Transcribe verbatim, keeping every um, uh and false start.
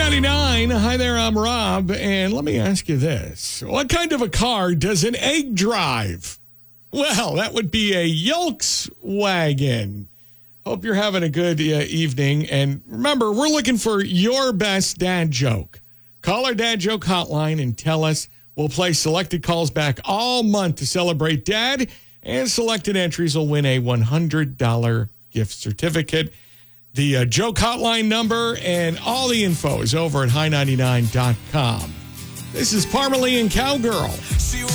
ninety-nine. Hi there, I'm Rob. And let me ask you this. What kind of a car does an egg drive? Well, that would be a Yolkswagen. Hope you're having a good uh, evening. And remember, we're looking for your best dad joke. Call our dad joke hotline and tell us. We'll play selected calls back all month to celebrate Dad, and selected entries will win a one hundred dollars gift certificate. The uh, joke hotline number and all the info is over at high ninety-nine dot com. This is Parmalee and Cowgirl.